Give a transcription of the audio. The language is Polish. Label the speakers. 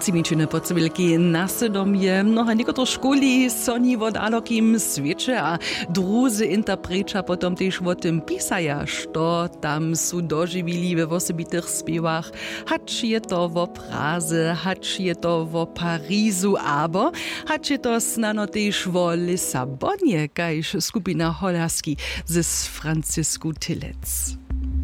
Speaker 1: Cimičine Podsevilki na Sedomie. Mnoha niekotro školi so ni wod alokim svieče a druzy interpreča potom tež o tym pisaja, što tam su doživili we osobitych spiewach. Hacz je to wo Praze, hacz je to wo Parizu, abo hacz je to snano tež wo Lisabonie, kajž skupina Holaski z Francisku Tillec.